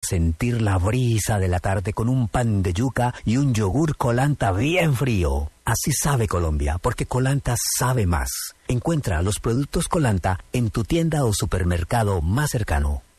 Sentir la brisa de la tarde con un pan de yuca y un yogur Colanta bien frío. Así sabe Colombia, porque Colanta sabe más. Encuentra los productos Colanta en tu tienda o supermercado más cercano.